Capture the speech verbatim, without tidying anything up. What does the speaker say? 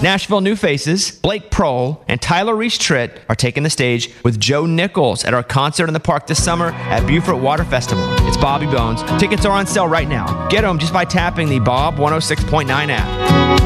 Nashville New Faces, Blake Prohl, and Tyler Reese-Tritt are taking the stage with Joe Nichols at our concert in the park this summer at Beaufort Water Festival. It's Bobby Bones. Tickets are on sale right now. Get them just by tapping the Bob one oh six point nine app.